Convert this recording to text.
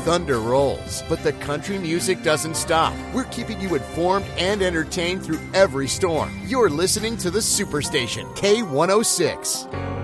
thunder rolls, but the country music doesn't stop. We're keeping you informed and entertained through every storm. You're listening to the Superstation, K106.